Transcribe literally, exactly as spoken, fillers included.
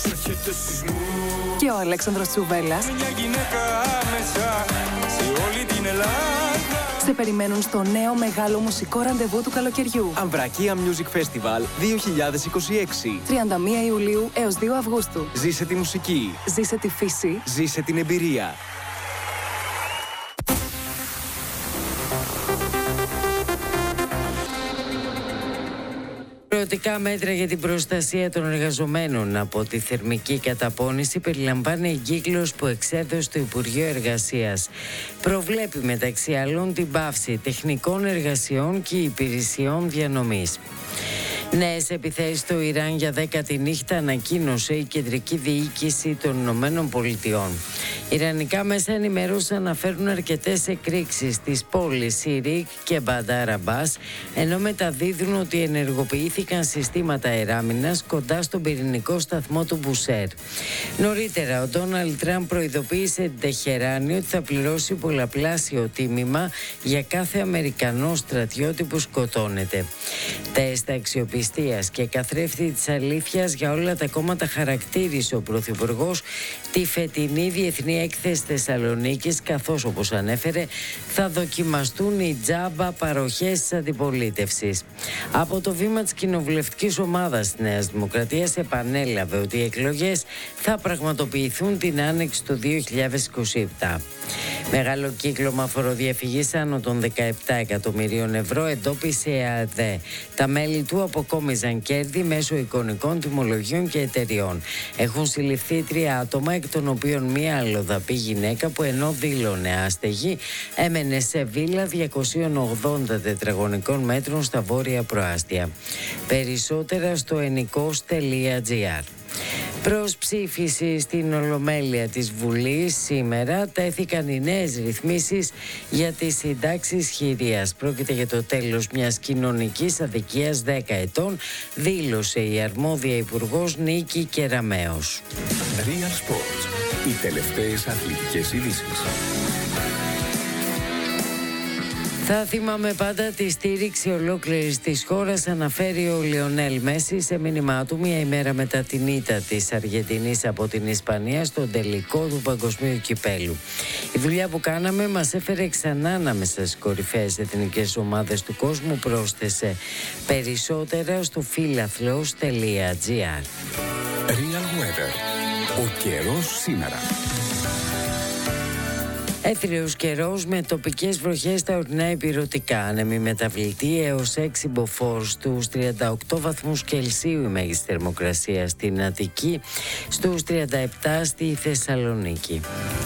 Και ο Αλέξανδρος Τσουβέλλας σε περιμένουν στο νέο μεγάλο μουσικό ραντεβού του καλοκαιριού. Αμβρακία Music Festival δύο χιλιάδες είκοσι έξι. τριάντα μία Ιουλίου έως δύο Αυγούστου. Ζήσε τη μουσική. Ζήσε τη φύση. Ζήσε την εμπειρία. Προωτικά μέτρα για την προστασία των εργαζομένων από τη θερμική καταπώνηση περιλαμβάνει εγκύκλος που εξέδωσε το Υπουργείο Εργασίας. Προβλέπει μεταξύ άλλων την πάυση τεχνικών εργασιών και υπηρεσιών διανομής. Νέες επιθέσεις στο Ιράν για δέκατη νύχτα ανακοίνωσε η Κεντρική Διοίκηση των Ηνωμένων Πολιτειών. Ιρανικά μέσα ενημερώσαν να φέρουν αρκετές εκρήξεις στις πόλεις Σιρίκ και Μπαντάρ Αμπάς, ενώ μεταδίδουν ότι ενεργοποιήθηκαν συστήματα αεράμινας κοντά στον πυρηνικό σταθμό του Μπουσέρ. Νωρίτερα, ο Ντόναλντ Τραμπ προειδοποίησε την Τεχεράνη ότι θα πληρώσει πολλαπλάσιο τίμημα για κάθε Αμερικανό στρατιώτη που σκοτώνεται. Τεστ αξιοπιστίας και καθρέφτη της αλήθειας για όλα τα κόμματα χαρακτήρισε ο Πρωθυπουργός τη φετινή Διεθνή Έκθεση Θεσσαλονίκης, καθώς, όπως ανέφερε, θα δοκιμαστούν οι τζάμπα παροχές της αντιπολίτευσης. Από το βήμα της κοινοβουλευτικής ομάδας της Νέας Δημοκρατίας επανέλαβε ότι οι εκλογές θα πραγματοποιηθούν την άνοιξη του δύο χιλιάδες είκοσι επτά. Μεγάλο κύκλωμα φοροδιαφυγής άνω των δεκαεπτά εκατομμυρίων ευρώ εντόπισε η ΑΔΕ. Τα μέλη του αποκόμιζαν κέρδη μέσω εικονικών τιμολογίων και εταιριών. Έχουν συλληφθεί τρία άτομα, εκ των οποίων μία αλλοδαπή γυναίκα που, ενώ δήλωνε άστεγη, έμενε σε βίλα διακόσια ογδόντα τετραγωνικών μέτρων στα βόρεια προάστια. Περισσότερα στο ενικός τελεία τζι άρ. Προς ψήφιση στην Ολομέλεια της Βουλής σήμερα τέθηκαν οι νέες ρυθμίσεις για τις συντάξεις χειρίας. Πρόκειται για το τέλος μιας κοινωνικής αδικίας δέκα ετών, δήλωσε η αρμόδια υπουργός Νίκη Κεραμέως. Real Sports. Οι τελευταίες αθλητικές ειδήσεις. Θα θυμάμαι πάντα τη στήριξη ολόκληρης της χώρας, αναφέρει ο Λιονέλ Μέση σε μήνυμά του μια ημέρα μετά την ήττα της Αργεντινής από την Ισπανία στον τελικό του Παγκοσμίου Κυπέλου. Η δουλειά που κάναμε μας έφερε ξανά ανάμεσα στις κορυφαίες εθνικές ομάδες του κόσμου, πρόσθεσε. Περισσότερα στο φίλαθλος τελεία τζι άρ. Real Weather. Ο καιρός σήμερα. Έθριος καιρός με τοπικές βροχές στα ορεινά ηπειρωτικά. Άνεμη μεταβλητή έως έξι μποφόρ, στους τριάντα οκτώ βαθμούς Κελσίου η μέγιστη θερμοκρασία στην Αττική, στους τριάντα επτά στη Θεσσαλονίκη.